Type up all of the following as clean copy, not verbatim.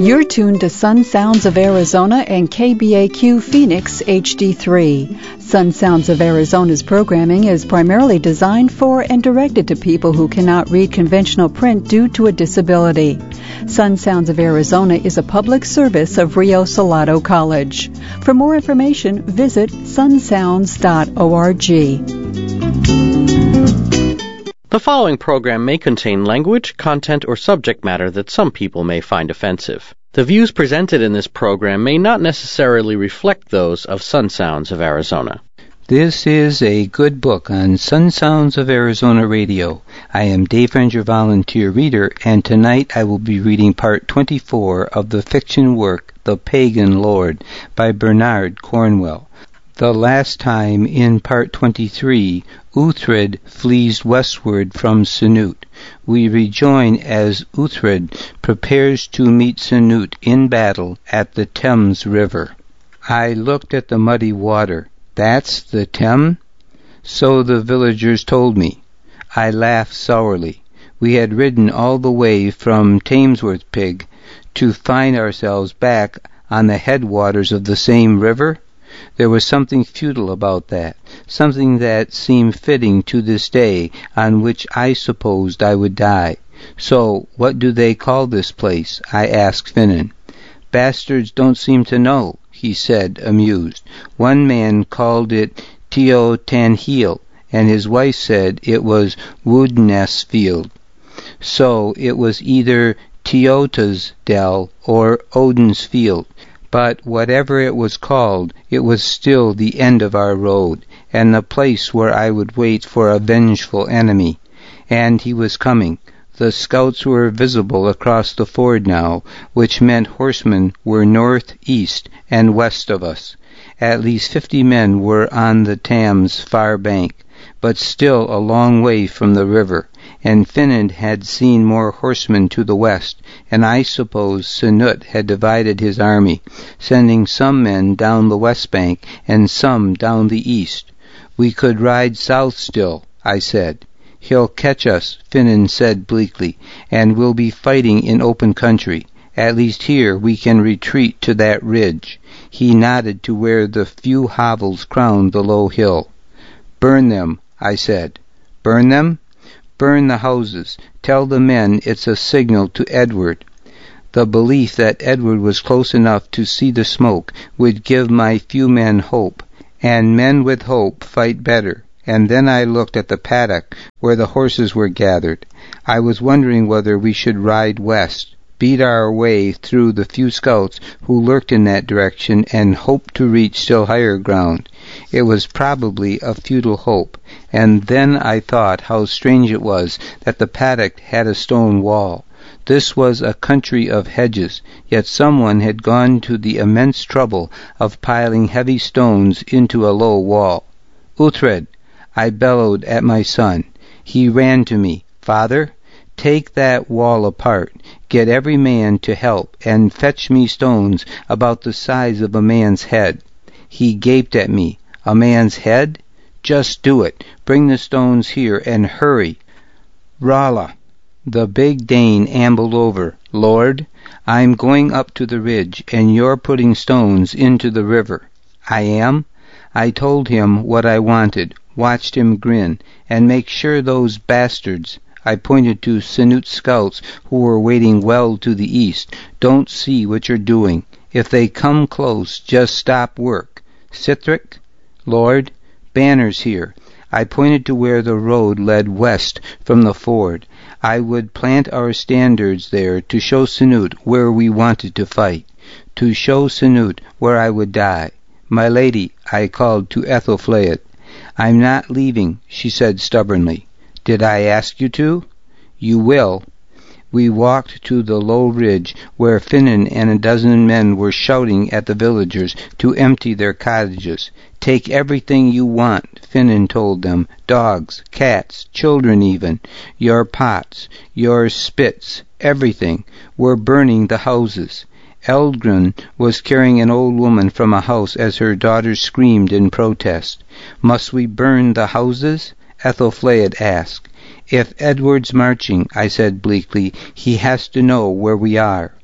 You're tuned to Sun Sounds of Arizona and KBAQ Phoenix HD3. Sun Sounds of Arizona's programming is primarily designed for and directed to people who cannot read conventional print due to a disability. Sun Sounds of Arizona is a public service of Rio Salado College. For more information, visit sunsounds.org. The following program may contain language, content, or subject matter that some people may find offensive. The views presented in this program may not necessarily reflect those of Sun Sounds of Arizona. This is a good book on Sun Sounds of Arizona Radio. I am Dave Ranger, volunteer reader, and tonight I will be reading part 24 of the fiction work The Pagan Lord by Bernard Cornwell. The last time, in part 23, Uhtred flees westward from Sinut. We rejoin as Uhtred prepares to meet Sinut in battle at the Thames River. I looked at the muddy water. That's the Thames? So the villagers told me. I laughed sourly. We had ridden all the way from Tamesworth Pig to find ourselves back on the headwaters of the same river. There was something futile about that, something that seemed fitting to this day on which I supposed I would die. So, what do they call this place? I asked Finan. Bastards don't seem to know, he said, amused. One man called it Teo Tanheel, and his wife said it was Woodness Field. So it was either Teota's Dell or Odin's Field. But whatever it was called, it was still the end of our road, and the place where I would wait for a vengeful enemy. And he was coming. The scouts were visible across the ford now, which meant horsemen were north, east, and west of us. At least 50 men were on the Thames far bank, but still a long way from the river, and Finan had seen more horsemen to the west, and I suppose Sinut had divided his army, sending some men down the west bank and some down the east. We could ride south still, I said. He'll catch us, Finan said bleakly, and we'll be fighting in open country. At least here we can retreat to that ridge. He nodded to where the few hovels crowned the low hill. Burn them, I said. Burn them? Burn the houses. Tell the men it's a signal to Edward. The belief that Edward was close enough to see the smoke would give my few men hope, and men with hope fight better. And then I looked at the paddock where the horses were gathered. I was wondering whether we should ride west, beat our way through the few scouts who lurked in that direction, and hope to reach still higher ground. It was probably a futile hope, and then I thought how strange it was that the paddock had a stone wall. This was a country of hedges, yet someone had gone to the immense trouble of piling heavy stones into a low wall. Uhtred, I bellowed at my son. He ran to me. Father, take that wall apart, get every man to help, and fetch me stones about the size of a man's head. He gaped at me. A man's head? Just do it. Bring the stones here, and hurry. Rala. The big Dane ambled over. Lord, I'm going up to the ridge, and you're putting stones into the river. I am? I told him what I wanted, watched him grin, and make sure those bastards, I pointed to Sinut scouts who were waiting well to the east, don't see what you're doing. If they come close, just stop work. Sithric? Lord, banners here. I pointed to where the road led west from the ford. I would plant our standards there to show Sinut where we wanted to fight, to show Sinut where I would die. My lady, I called to Ethelflaed. I'm not leaving, she said stubbornly. Did I ask you to? You will. We walked to the low ridge where Finan and a dozen men were shouting at the villagers to empty their cottages. Take everything you want, Finan told them. Dogs, cats, children even. Your pots, your spits, everything. We're burning the houses. Eldgren was carrying an old woman from a house as her daughters screamed in protest. Must we burn the houses? Ethelflaed asked. If Edward's marching, I said bleakly, he has to know where we are.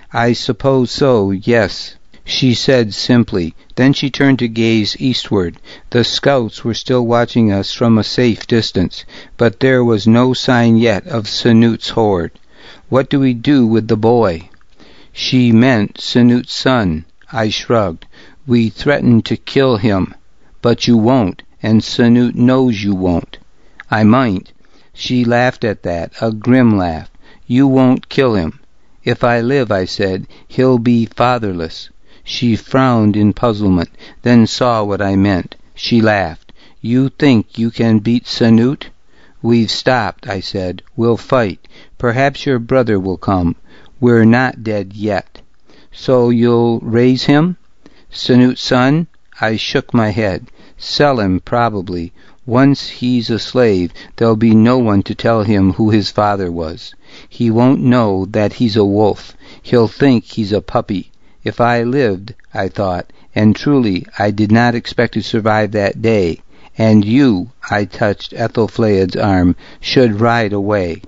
I suppose so, yes, she said simply. Then she turned to gaze eastward. The scouts were still watching us from a safe distance, but there was no sign yet of Sanute's horde. What do we do with the boy? She meant Sanute's son. I shrugged. We threatened to kill him. But you won't, and Sanute knows you won't. I might. She laughed at that, a grim laugh. You won't kill him. If I live, I said, he'll be fatherless. She frowned in puzzlement, then saw what I meant. She laughed. You think you can beat Sanute? We've stopped, I said. We'll fight. Perhaps your brother will come. We're not dead yet. So you'll raise him? Sanute's son? I shook my head. Sell him, probably. Once he's a slave, there'll be no one to tell him who his father was. He won't know that he's a wolf. He'll think he's a puppy. If I lived, I thought, and truly I did not expect to survive that day, and you, I touched Ethelflaed's arm, should ride away.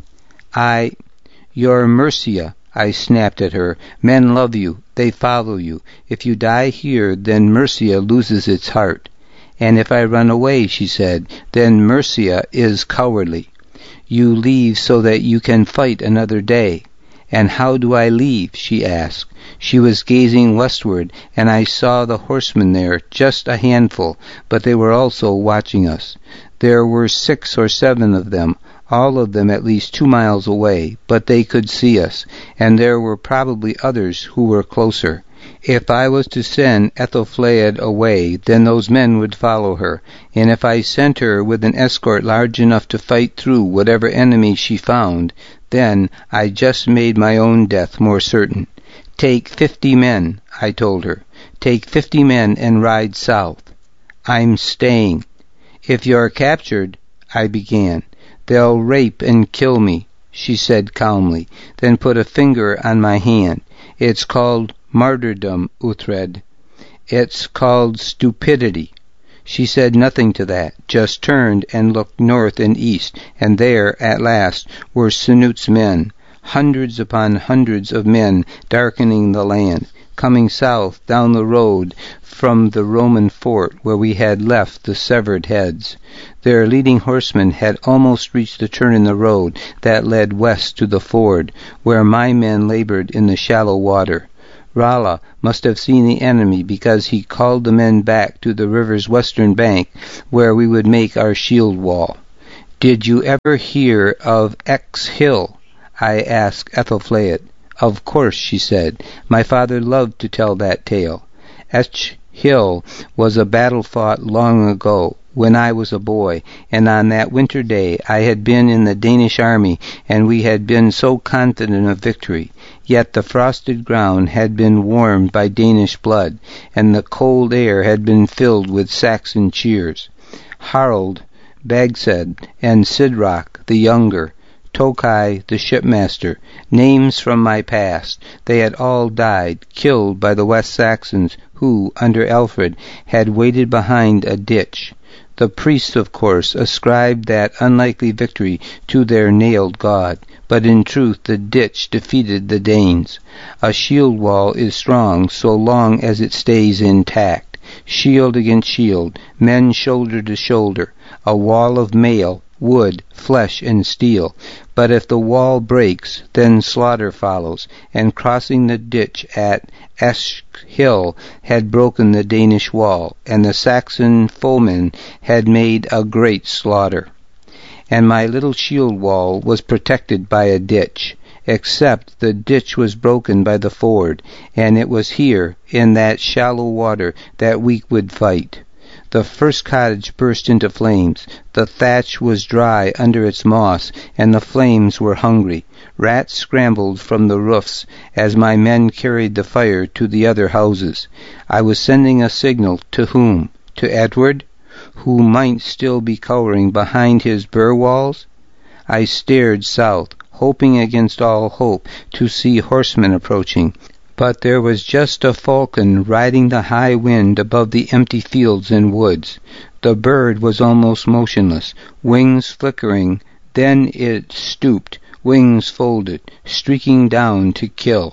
You're Mercia, I snapped at her. Men love you. They follow you. If you die here, then Mercia loses its heart. And if I run away, she said, then Mercia is cowardly. You leave so that you can fight another day. And how do I leave? She asked. She was gazing westward, and I saw the horsemen there, just a handful, but they were also watching us. There were 6 or 7 of them, all of them at least 2 miles away, but they could see us, and there were probably others who were closer. If I was to send Ethelflaed away, then those men would follow her, and if I sent her with an escort large enough to fight through whatever enemy she found, then I just made my own death more certain. Take 50 men, I told her. Take 50 men and ride south. I'm staying. If you're captured, I began. They'll rape and kill me, she said calmly, then put a finger on my hand. It's called martyrdom, Uhtred. It's called stupidity. She said nothing to that, just turned and looked north and east, and there, at last, were Sanute's men, hundreds upon hundreds of men darkening the land, coming south down the road from the Roman fort where we had left the severed heads. Their leading horsemen had almost reached the turn in the road that led west to the ford, where my men labored in the shallow water. Rala must have seen the enemy because he called the men back to the river's western bank where we would make our shield wall. Did you ever hear of Ex Hill? I asked Ethelflaed. Of course, she said. My father loved to tell that tale. Esch Hill was a battle fought long ago, when I was a boy, and on that winter day I had been in the Danish army, and we had been so confident of victory. Yet the frosted ground had been warmed by Danish blood, and the cold air had been filled with Saxon cheers. Harold, Bagsed, and Sidroc the younger, Tokai the shipmaster, names from my past. They had all died, killed by the West Saxons who, under Alfred, had waited behind a ditch. The priests, of course, ascribed that unlikely victory to their nailed god, but in truth the ditch defeated the Danes. A shield wall is strong so long as it stays intact. Shield against shield, men shoulder to shoulder, a wall of mail, wood, flesh, and steel. But if the wall breaks, then slaughter follows, and crossing the ditch at Esch Hill had broken the Danish wall, and the Saxon foemen had made a great slaughter. And my little shield wall was protected by a ditch, except the ditch was broken by the ford, and it was here, in that shallow water, that we would fight. The first cottage burst into flames. The thatch was dry under its moss, and the flames were hungry. Rats scrambled from the roofs as my men carried the fire to the other houses. I was sending a signal to whom? To Edward, who might still be cowering behind his burr walls? I stared south, hoping against all hope to see horsemen approaching. But there was just a falcon riding the high wind above the empty fields and woods. The bird was almost motionless, wings flickering. Then it stooped, wings folded, streaking down to kill.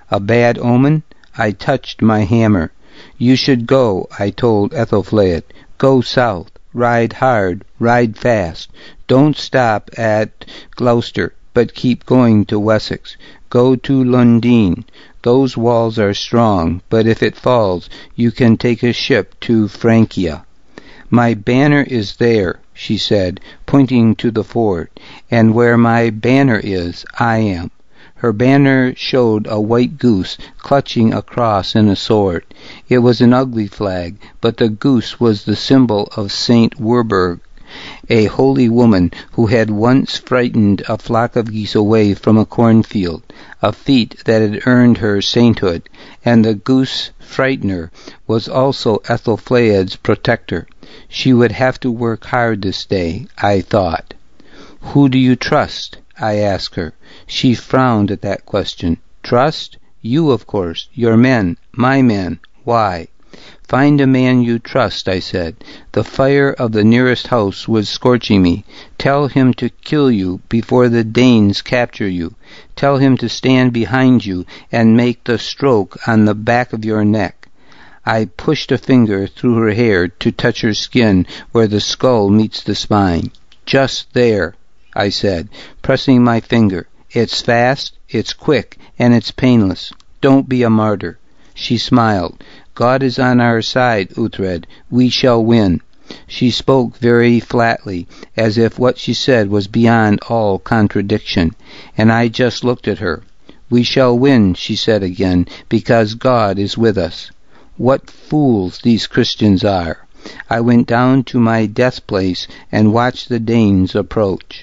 A bad omen? I touched my hammer. You should go, I told Ethelflaed. Go south. Ride hard. Ride fast. Don't stop at Gloucester, but keep going to Wessex. Go to Lundin. Those walls are strong, but if it falls, you can take a ship to Francia. My banner is there, she said, pointing to the fort, and where my banner is, I am. Her banner showed a white goose clutching a cross and a sword. It was an ugly flag, but the goose was the symbol of Saint Werburgh, a holy woman who had once frightened a flock of geese away from a cornfield, a feat that had earned her sainthood, and the goose frightener was also Ethelflaed's protector. She would have to work hard this day, I thought. Who do you trust? I asked her. She frowned at that question. Trust? You, of course. Your men. My men. Why? Find a man you trust, I said. The fire of the nearest house was scorching me. Tell him to kill you before the Danes capture you. Tell him to stand behind you and make the stroke on the back of your neck. I pushed a finger through her hair to touch her skin where the skull meets the spine. Just there, I said, pressing my finger. It's fast, it's quick, and it's painless. Don't be a martyr. She smiled. God is on our side, Uhtred. We shall win. She spoke very flatly, as if what she said was beyond all contradiction, and I just looked at her. We shall win, she said again, because God is with us. What fools these Christians are. I went down to my death place and watched the Danes approach.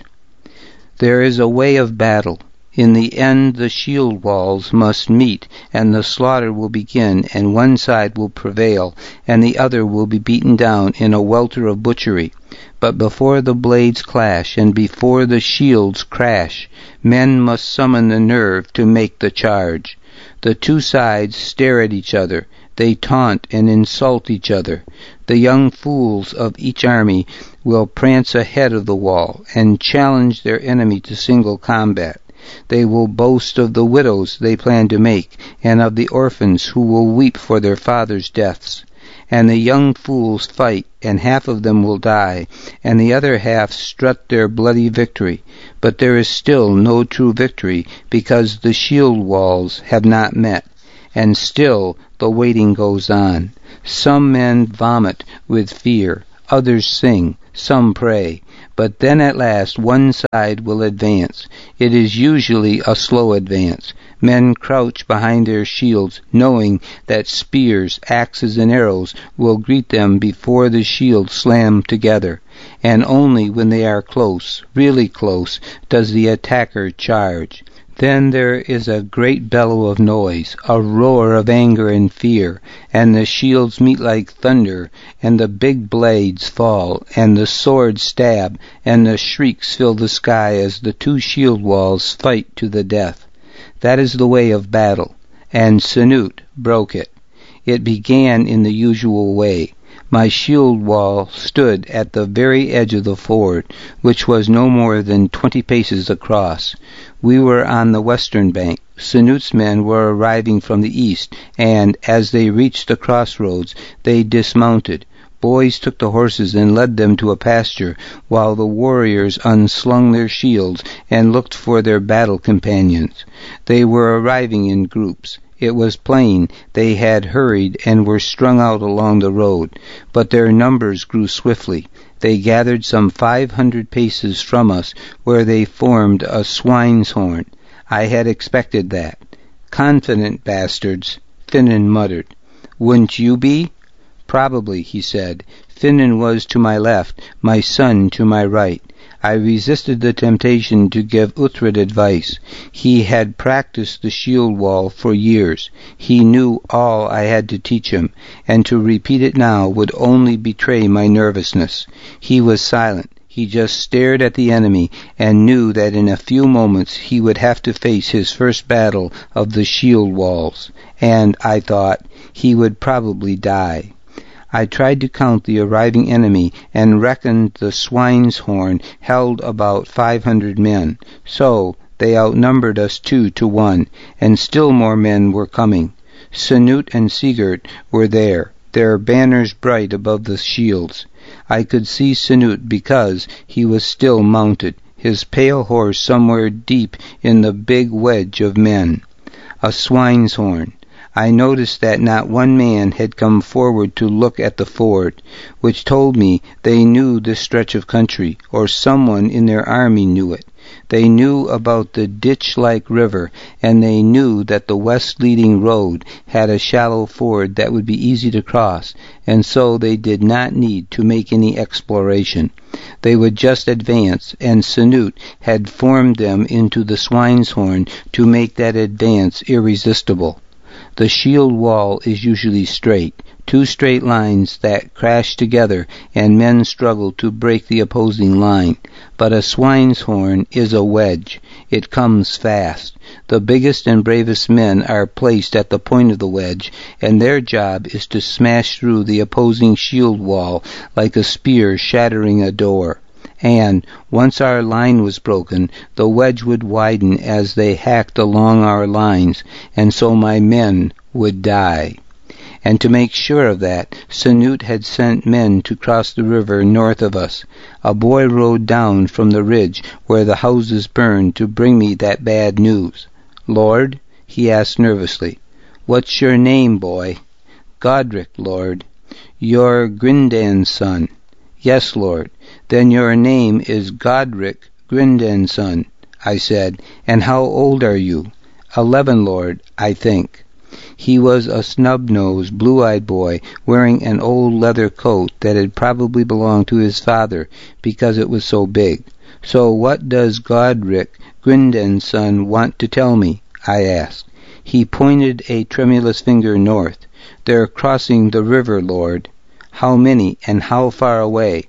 There is a way of battle. In the end the shield walls must meet, and the slaughter will begin, and one side will prevail, and the other will be beaten down in a welter of butchery. But before the blades clash, and before the shields crash, men must summon the nerve to make the charge. The two sides stare at each other. They taunt and insult each other. The young fools of each army will prance ahead of the wall and challenge their enemy to single combat. They will boast of the widows they plan to make, and of the orphans who will weep for their fathers' deaths. And the young fools fight, and half of them will die, and the other half strut their bloody victory. But there is still no true victory, because the shield walls have not met. And still the waiting goes on. Some men vomit with fear, others sing, some pray. But then at last one side will advance. It is usually a slow advance. Men crouch behind their shields, knowing that spears, axes, and arrows will greet them before the shields slam together. And only when they are close, really close, does the attacker charge. Then there is a great bellow of noise, a roar of anger and fear, and the shields meet like thunder, and the big blades fall, and the swords stab, and the shrieks fill the sky as the two shield walls fight to the death. That is the way of battle, and Canute broke it. It began in the usual way. My shield wall stood at the very edge of the ford, which was no more than 20 paces across. We were on the western bank. Canute's men were arriving from the east, and as they reached the crossroads, they dismounted. Boys took the horses and led them to a pasture, while the warriors unslung their shields and looked for their battle companions. They were arriving in groups. It was plain they had hurried and were strung out along the road, but their numbers grew swiftly. They gathered some 500 paces from us, where they formed a swine's horn. I had expected that. Confident bastards, Finan muttered. Wouldn't you be? Probably, he said. Finan was to my left, my son to my right. I resisted the temptation to give Uhtred advice. He had practiced the shield wall for years. He knew all I had to teach him, and to repeat it now would only betray my nervousness. He was silent. He just stared at the enemy and knew that in a few moments he would have to face his first battle of the shield walls. And, I thought, he would probably die. I tried to count the arriving enemy and reckoned the swine's horn held about 500 men. So They outnumbered us 2-1, and still more men were coming. Sanute and Sigurd were there, their banners bright above the shields. I could see Sanute because he was still mounted, his pale horse somewhere deep in the big wedge of men. A swine's horn. I noticed that not one man had come forward to look at the ford, which told me they knew this stretch of country, or someone in their army knew it. They knew about the ditch-like river, and they knew that the west-leading road had a shallow ford that would be easy to cross, and so they did not need to make any exploration. They would just advance, and Sanute had formed them into the swine's horn to make that advance irresistible. The shield wall is usually straight, 2 straight lines that crash together, and men struggle to break the opposing line. But a swine's horn is a wedge. It comes fast. The biggest and bravest men are placed at the point of the wedge, and their job is to smash through the opposing shield wall like a spear shattering a door. And, once our line was broken, the wedge would widen as they hacked along our lines, and so my men would die. And to make sure of that, Sanute had sent men to cross the river north of us. A boy rode down from the ridge where the houses burned to bring me that bad news. "Lord," he asked nervously, "what's your name, boy?" "Godric, Lord." "You're Grindan's son?" "Yes, Lord." "Then your name is Godric Grindan's son," I said. "And how old are you?" 11, Lord, I think." He was a snub-nosed, blue-eyed boy, wearing an old leather coat that had probably belonged to his father, because it was so big. "So what does Godric Grindan's son want to tell me?" I asked. He pointed a tremulous finger north. "They're crossing the river, Lord." "How many, and how far away?"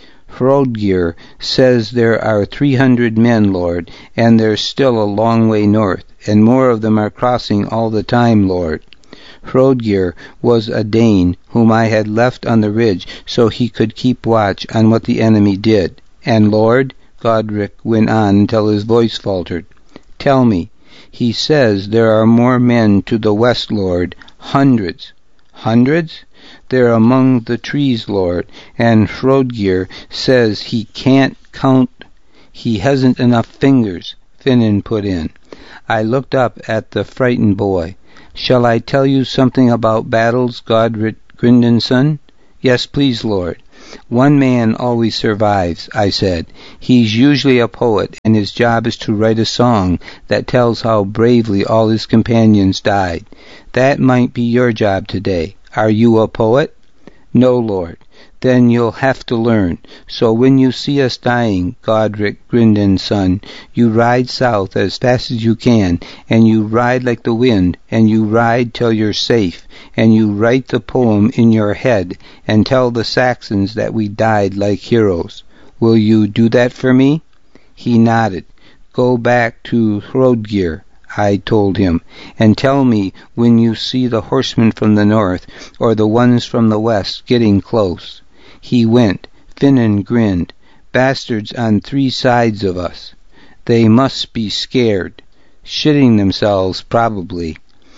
"Hroðgeir says there are 300 men, Lord, and they're still a long way north, and more of them are crossing all the time, Lord." Hroðgeir was a Dane whom I had left on the ridge so he could keep watch on what the enemy did. "And, Lord," Godric went on until his voice faltered, "tell me." "He says there are more men to the west, Lord, hundreds." "Hundreds?" "They're among the trees, Lord, and Hroðgeir says he can't count." "He hasn't enough fingers," Finan put in. I looked up at the frightened boy. "Shall I tell you something about battles, Godric Grindan's son?" "Yes, please, Lord." "One man always survives," I said. "He's usually a poet, and his job is to write a song that tells how bravely all his companions died. That might be your job today. Are you a poet?" "No, Lord." "Then you'll have to learn. So when you see us dying, Godric Grindan's son, you ride south as fast as you can, and you ride like the wind, and you ride till you're safe, and you write the poem in your head, and tell the Saxons that we died like heroes. Will you do that for me?" He nodded. "Go back to Hroðgeir," I told him, "and tell me when you see the horsemen from the north, or the ones from the west, getting close." He went. Finan grinned. "Bastards on 3 sides of us. They must be scared. Shitting themselves, probably."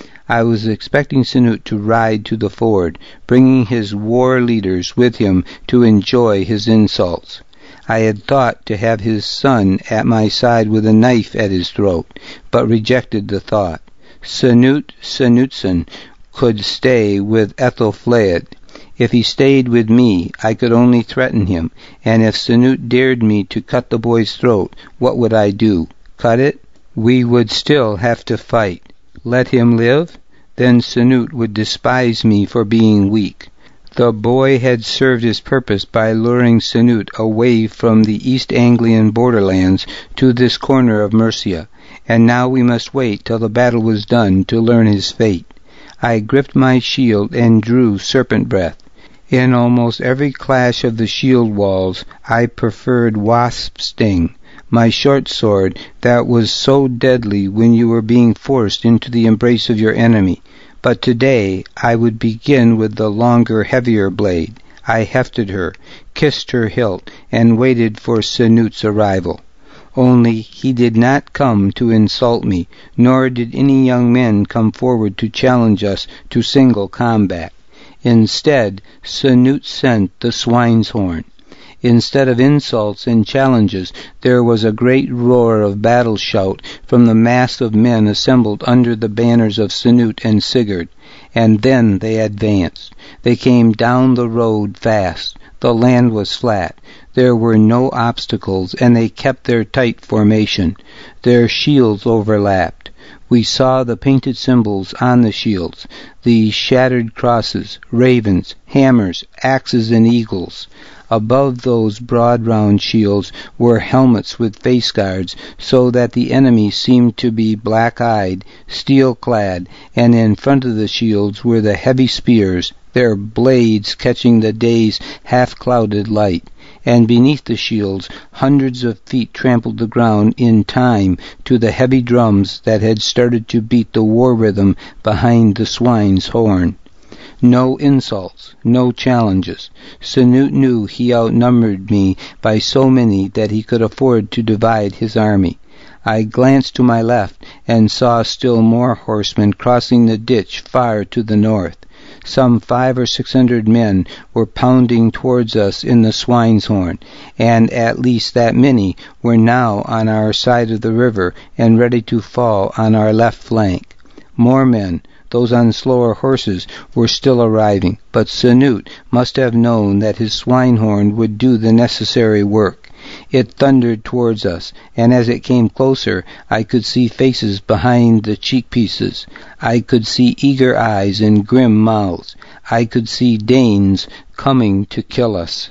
I was expecting Sanute to ride to the ford, bringing his war leaders with him to enjoy his insults. I had thought to have his son at my side with a knife at his throat, but rejected the thought. Sanute Sanutson could stay with Ethelflaed. If he stayed with me, I could only threaten him, and if Sanute dared me to cut the boy's throat, what would I do? Cut it? We would still have to fight. Let him live? Then Sanute would despise me for being weak. The boy had served his purpose by luring Sanute away from the East Anglian borderlands to this corner of Mercia, and now we must wait till the battle was done to learn his fate. I gripped my shield and drew serpent breath. In almost every clash of the shield walls, I preferred wasp sting, my short sword that was so deadly when you were being forced into the embrace of your enemy. But today I would begin with the longer, heavier blade. I hefted her, kissed her hilt, and waited for Sanute's arrival. Only he did not come to insult me, nor did any young men come forward to challenge us to single combat. Instead, Sanut sent the swine's horn. Instead of insults and challenges, there was a great roar of battle shout from the mass of men assembled under the banners of Sanut and Sigurd. And then they advanced. They came down the road fast. The land was flat. There were no obstacles, and they kept their tight formation. Their shields overlapped. We saw the painted symbols on the shields, the shattered crosses, ravens, hammers, axes, and eagles. Above those broad round shields were helmets with face guards, so that the enemy seemed to be black-eyed, steel-clad, and in front of the shields were the heavy spears, their blades catching the day's half-clouded light. And beneath the shields, hundreds of feet trampled the ground in time to the heavy drums that had started to beat the war rhythm behind the swine's horn. No insults, no challenges. Sanut knew he outnumbered me by so many that he could afford to divide his army. I glanced to my left and saw still more horsemen crossing the ditch far to the north. Some 500 or 600 men were pounding towards us in the swine's horn, and at least that many were now on our side of the river and ready to fall on our left flank. More men, those on slower horses, were still arriving, but Sanut must have known that his swinehorn would do the necessary work. It thundered towards us, and as it came closer, I could see faces behind the cheek pieces. I could see eager eyes and grim mouths. I could see Danes coming to kill us.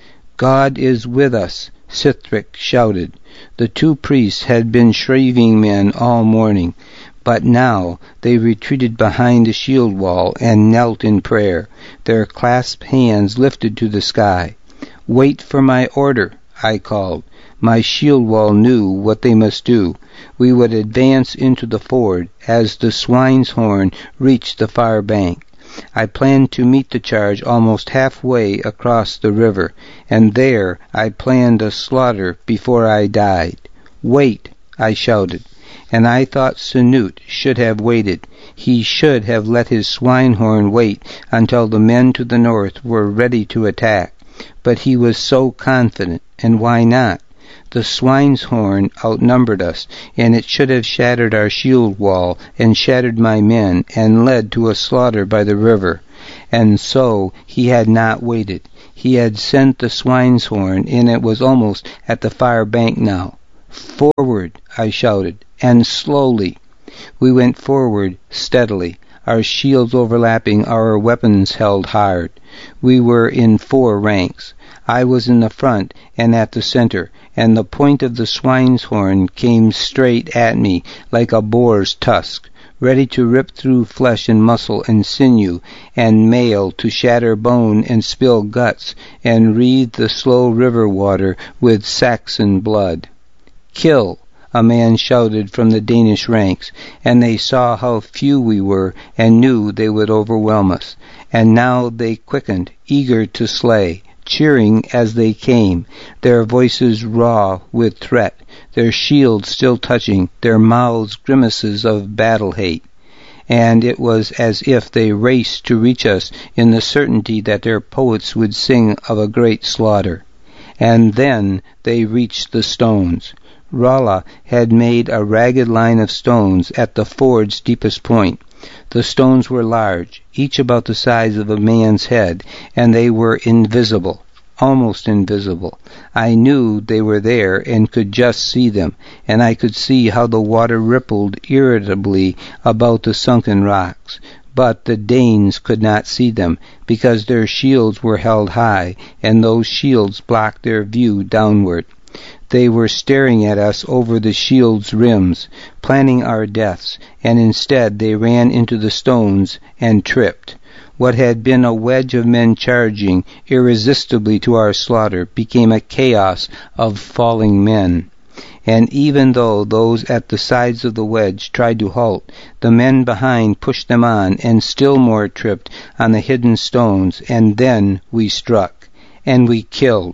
"God is with us," Sihtric shouted. The two priests had been shriving men all morning, but now they retreated behind the shield wall and knelt in prayer, their clasped hands lifted to the sky. "Wait for my order," I called. My shield wall knew what they must do. We would advance into the ford as the swine's horn reached the far bank. I planned to meet the charge almost halfway across the river, and there I planned a slaughter before I died. "Wait," I shouted. And I thought Sanut should have waited. He should have let his swinehorn wait until the men to the north were ready to attack. But he was so confident, and why not? The swine's horn outnumbered us, and it should have shattered our shield wall and shattered my men and led to a slaughter by the river. And so he had not waited. He had sent the swine's horn, and it was almost at the far bank now. "Forward," I shouted, and slowly. We went forward steadily, our shields overlapping, our weapons held hard. We were in 4 ranks. I was in the front and at the center, and the point of the swine's horn came straight at me like a boar's tusk, ready to rip through flesh and muscle and sinew and mail, to shatter bone and spill guts and wreathe the slow river water with Saxon blood. "Kill!" a man shouted from the Danish ranks, and they saw how few we were and knew they would overwhelm us. And now they quickened, eager to slay, cheering as they came, their voices raw with threat, their shields still touching, their mouths grimaces of battle-hate. And it was as if they raced to reach us in the certainty that their poets would sing of a great slaughter. And then they reached the stones. Rolla had made a ragged line of stones at the ford's deepest point. The stones were large, each about the size of a man's head, and they were invisible, almost invisible. I knew they were there and could just see them, and I could see how the water rippled irritably about the sunken rocks. But the Danes could not see them, because their shields were held high, and those shields blocked their view downward. They were staring at us over the shield's rims, planning our deaths, and instead they ran into the stones and tripped. What had been a wedge of men charging irresistibly to our slaughter became a chaos of falling men. And even though those at the sides of the wedge tried to halt, the men behind pushed them on, and still more tripped on the hidden stones, and then we struck, and we killed.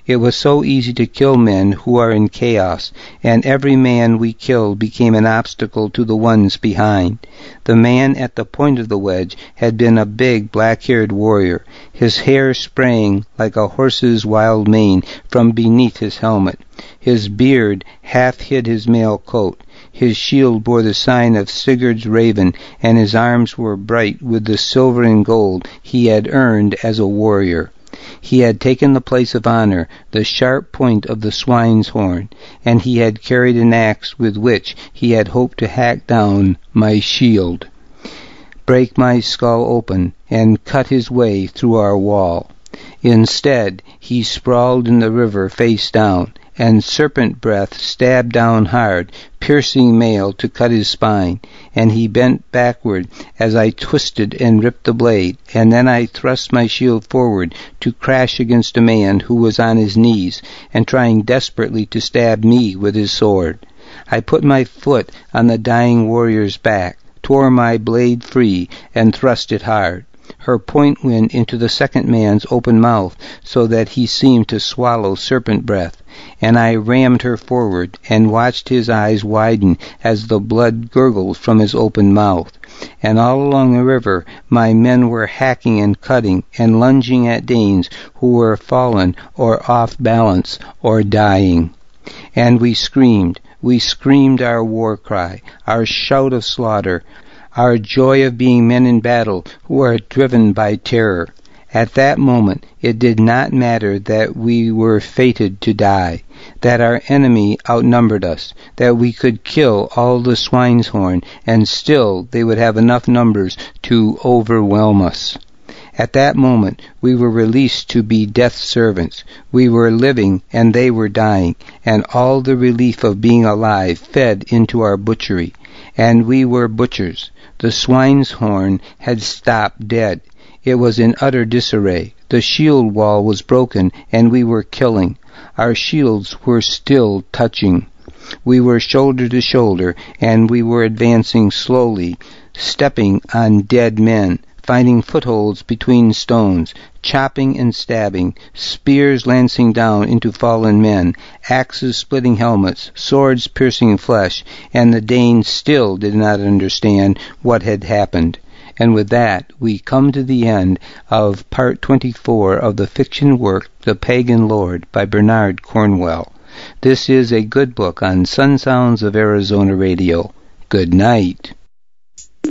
It was so easy to kill men who are in chaos, and every man we killed became an obstacle to the ones behind. The man at the point of the wedge had been a big black-haired warrior. His hair sprang like a horse's wild mane from beneath his helmet. His beard half hid his mail coat. His shield bore the sign of Sigurd's raven, and his arms were bright with the silver and gold he had earned as a warrior. He had taken the place of honor, the sharp point of the swine's horn, and he had carried an axe with which he had hoped to hack down my shield, break my skull open, and cut his way through our wall. Instead, he sprawled in the river face down, and serpent breath stabbed down hard, piercing mail to cut his spine, and he bent backward as I twisted and ripped the blade, and then I thrust my shield forward to crash against a man who was on his knees and trying desperately to stab me with his sword. I put my foot on the dying warrior's back, tore my blade free, and thrust it hard. Her point went into the second man's open mouth so that he seemed to swallow serpent breath, and I rammed her forward and watched his eyes widen as the blood gurgled from his open mouth. And all along the river my men were hacking and cutting and lunging at Danes who were fallen or off balance or dying. And we screamed our war cry, our shout of slaughter, our joy of being men in battle who are driven by terror. At that moment it did not matter that we were fated to die, that our enemy outnumbered us, that we could kill all the swinehorn, and still they would have enough numbers to overwhelm us. At that moment we were released to be death's servants. We were living and they were dying, and all the relief of being alive fed into our butchery. And we were butchers. The swine's horn had stopped dead. It was in utter disarray. The shield wall was broken, and we were killing. Our shields were still touching. We were shoulder to shoulder, and we were advancing slowly, stepping on dead men, finding footholds between stones, chopping and stabbing, spears lancing down into fallen men, axes splitting helmets, swords piercing flesh, and the Danes still did not understand what had happened. And with that, we come to the end of Part 24 of the fiction work The Pagan Lord by Bernard Cornwell. This is a good book on Sun Sounds of Arizona Radio. Good night.